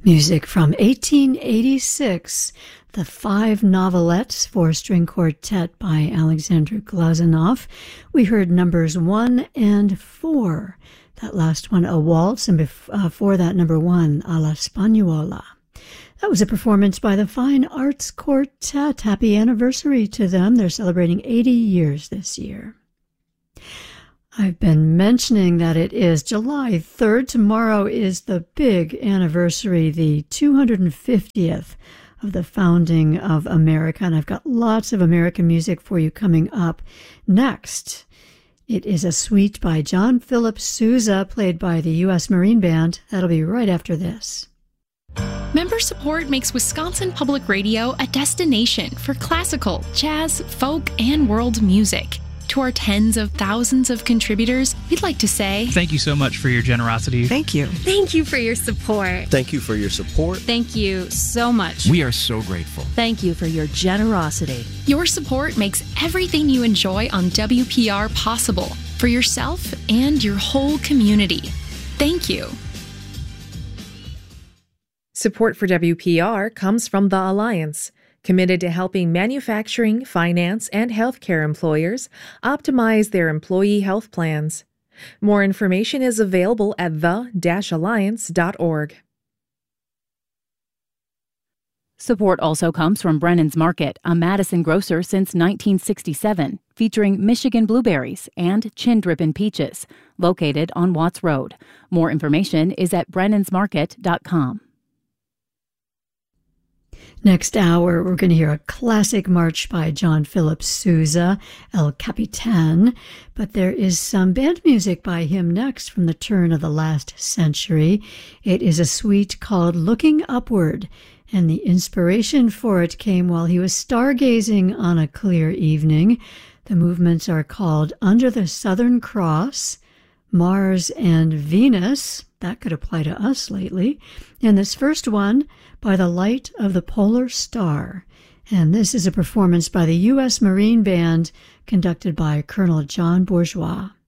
Music from 1886, the Five Novelettes for-string quartet by Alexander Glazunov. We heard numbers 1 and 4. That last one, a waltz, and before that, number 1, a la Spagnola. That was a performance by the Fine Arts Quartet. Happy anniversary to them. They're celebrating 80 years this year. I've been mentioning that it is July 3rd. Tomorrow is the big anniversary, the 250th of the founding of America, and I've got lots of American music for you coming up. Next, it is a suite by John Philip Sousa, played by the U.S. Marine Band. That'll be right after this. Member support makes Wisconsin Public Radio a destination for classical, jazz, folk, and world music. To our tens of thousands of contributors, we'd like to say thank you so much for your generosity. Thank you. Thank you for your support. Thank you for your support. Thank you so much. We are so grateful. Thank you for your generosity. Your support makes everything you enjoy on WPR possible for yourself and your whole community. Thank you. Support for WPR comes from The Alliance, committed to helping manufacturing, finance, and healthcare employers optimize their employee health plans. More information is available at the-alliance.org. Support also comes from Brennan's Market, a Madison grocer since 1967, featuring Michigan blueberries and chin-drippin' peaches, located on Watts Road. More information is at brennonsmarket.com. Next hour, we're going to hear a classic march by John Philip Sousa, El Capitan, but there is some band music by him next from the turn of the last century. It is a suite called Looking Upward, and the inspiration for it came while he was stargazing on a clear evening. The movements are called Under the Southern Cross, Mars and Venus. That could apply to us lately. And this first one, By the Light of the Polar Star. And this is a performance by the U.S. Marine Band conducted by Colonel John Bourgeois.